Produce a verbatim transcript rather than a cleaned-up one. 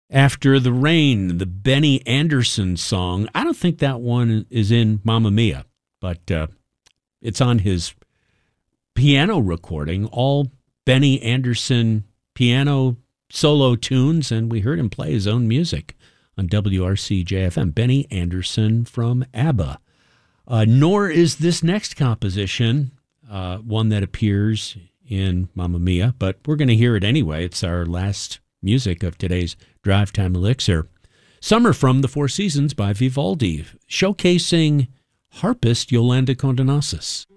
After the Rain, the Benny Andersson song. I don't think that one is in Mamma Mia, but uh, it's on his piano recording, all Benny Andersson piano solo tunes, and we heard him play his own music on W R C J F M. Benny Andersson from ABBA. Uh, nor is this next composition uh, one that appears in Mamma Mia, but we're going to hear it anyway. It's our last music of today's Drive Time Elixir. Summer from the Four Seasons by Vivaldi, showcasing harpist Yolanda Condonasis.